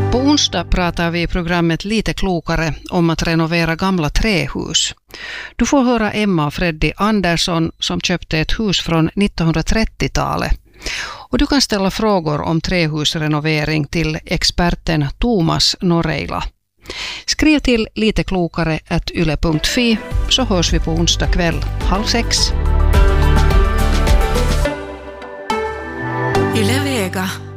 På onsdag pratar vi i programmet Lite klokare om att renovera gamla trähus. Du får höra Emma och Freddy Andersson som köpte ett hus från 1930-talet. Och du kan ställa frågor om trähusrenovering till experten Thomas Noreila. Skriv till liteklokare@yle.fi så hörs vi på onsdag kväll 5:30. Yle Vega.